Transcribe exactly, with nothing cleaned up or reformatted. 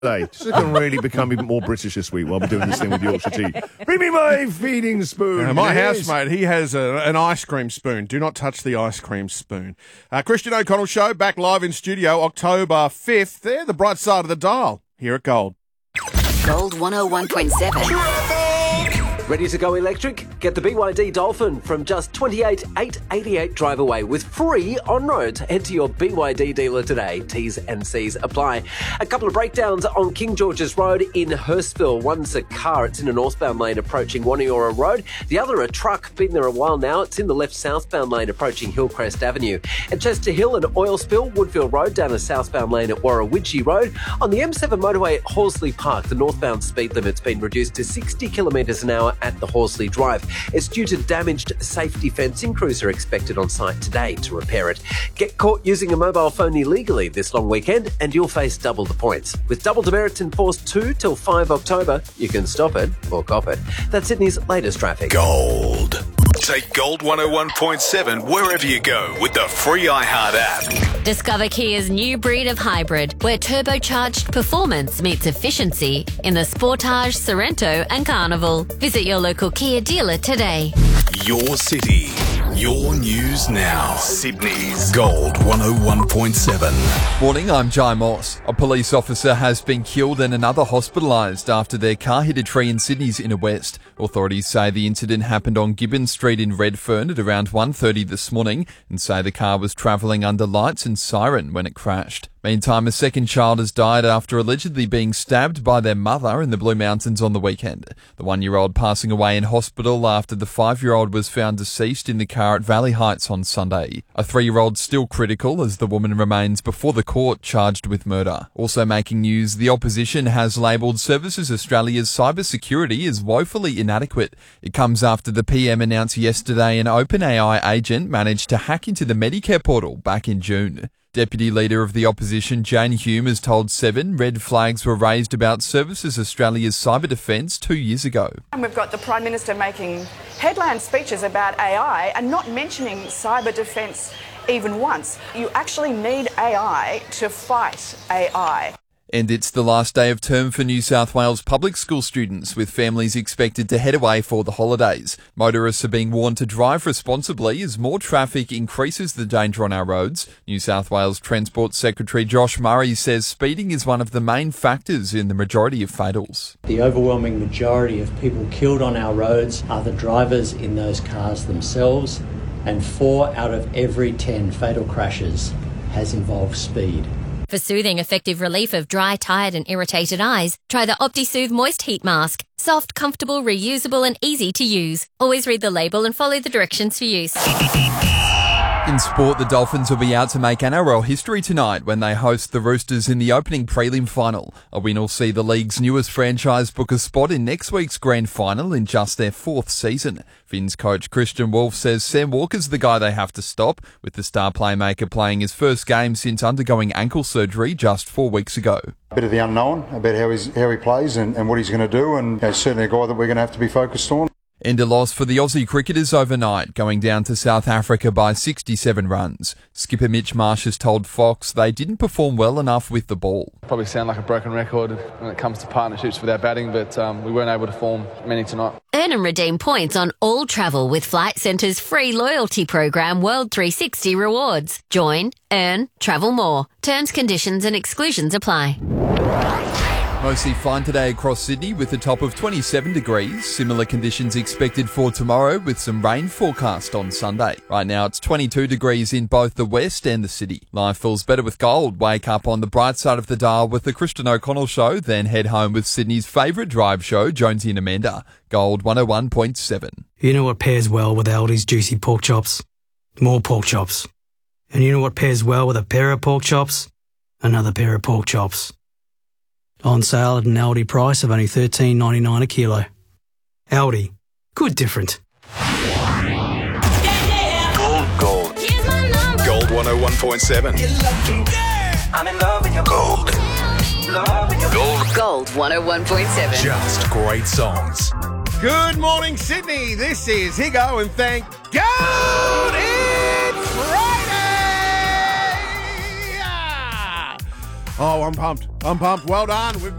Hey, just going to really become even more British this week while we're doing this thing with Yorkshire tea. Bring me my feeding spoon. Uh, my yes. housemate, he has a, an ice cream spoon. Do not touch the ice cream spoon. Uh, Christian O'Connell Show, back live in studio, October fifth. They're the bright side of the dial here at Gold. Gold one oh one point seven. Ready to go electric? Get the B Y D Dolphin from just twenty-eight thousand eight hundred eighty-eight drive away with free on-roads. Head to your B Y D dealer today. T's and C's apply. A couple of breakdowns on King George's Road in Hurstville. One's a car. It's in a northbound lane approaching Waniora Road. The other, a truck. Been there a while now. It's in the left southbound lane approaching Hillcrest Avenue. At Chester Hill, an oil spill. Woodfield Road down a southbound lane at Warrawidgee Road. On the M seven motorway at Horsley Park, the northbound speed limit's been reduced to sixty kilometres an hour at the Horsley Drive. It's due to damaged safety fencing. Crews are expected on site today to repair it. Get caught using a mobile phone illegally this long weekend and you'll face double the points. With double demerits enforced two till five October, you can stop it or cop it. That's Sydney's latest traffic. Gold. Take Gold one oh one point seven wherever you go with the free iHeart app. Discover Kia's new breed of hybrid, where turbocharged performance meets efficiency in the Sportage, Sorento and Carnival. Visit your local Kia dealer today. Your city, your news now. Sydney's Gold one oh one point seven. Morning, I'm Jai Moss. A police officer has been killed and another hospitalised after their car hit a tree in Sydney's inner west. Authorities say the incident happened on Gibbon Street in Redfern at around one thirty this morning and say the car was travelling under lights and siren when it crashed. Meantime, a second child has died after allegedly being stabbed by their mother in the Blue Mountains on the weekend. The one-year-old passing away in hospital after the five-year-old was found deceased in the car at Valley Heights on Sunday. A three-year-old still critical as the woman remains before the court charged with murder. Also making news, the opposition has labelled Services Australia's cybersecurity as woefully inadequate. It comes after the P M announced yesterday an OpenAI agent managed to hack into the Medicare portal back in June. Deputy Leader of the Opposition, Jane Hume, has told Seven red flags were raised about Services Australia's cyber defence two years ago. And we've got the Prime Minister making headline speeches about A I and not mentioning cyber defence even once. You actually need A I to fight A I. And it's the last day of term for New South Wales public school students, with families expected to head away for the holidays. Motorists are being warned to drive responsibly as more traffic increases the danger on our roads. New South Wales Transport Secretary Josh Murray says speeding is one of the main factors in the majority of fatals. The overwhelming majority of people killed on our roads are the drivers in those cars themselves, and four out of every ten fatal crashes has involved speed. For soothing, effective relief of dry, tired and irritated eyes, try the OptiSoothe Moist Heat Mask. Soft, comfortable, reusable and easy to use. Always read the label and follow the directions for use. In sport, the Dolphins will be out to make N R L history tonight when they host the Roosters in the opening prelim final. A win will see the league's newest franchise book a spot in next week's grand final in just their fourth season. Finns coach Christian Wolf says Sam Walker's the guy they have to stop, with the star playmaker playing his first game since undergoing ankle surgery just four weeks ago. A bit of the unknown about how, he's, how he plays and, and what he's going to do, and you know, certainly a guy that we're going to have to be focused on. And a loss for the Aussie cricketers overnight, going down to South Africa by sixty-seven runs. Skipper Mitch Marsh has told Fox they didn't perform well enough with the ball. Probably sound like a broken record when it comes to partnerships with our batting, but um, we weren't able to form many tonight. Earn and redeem points on all travel with Flight Centre's free loyalty program World three sixty Rewards. Join, earn, travel more. Terms, conditions and exclusions apply. Mostly fine today across Sydney with a top of twenty-seven degrees. Similar conditions expected for tomorrow with some rain forecast on Sunday. Right now it's twenty-two degrees in both the west and the city. Life feels better with Gold. Wake up on the bright side of the dial with the Christian O'Connell Show, then head home with Sydney's favourite drive show, Jonesy and Amanda. Gold one oh one point seven. You know what pairs well with Aldi's juicy pork chops? More pork chops. And you know what pairs well with a pair of pork chops? Another pair of pork chops. On sale at an Aldi price of only thirteen ninety-nine a kilo. Aldi. Good different. Gold, gold. Gold one oh one point seven. I'm in love with your Gold. Gold. Gold one oh one point seven. Just great songs. Good morning, Sydney. This is Higo, and thank God it's Friday! Ah! Oh, I'm pumped. I'm pumped. Well done. We've